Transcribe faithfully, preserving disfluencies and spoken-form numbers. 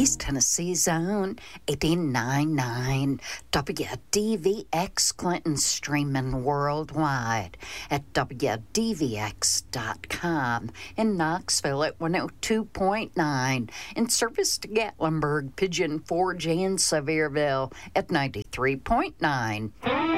East Tennessee's own eighty-nine point nine W D V X Clinton, streaming worldwide at W D V X dot com. In Knoxville at one oh two point nine. In service to Gatlinburg, Pigeon Forge, and Sevierville at ninety-three point nine.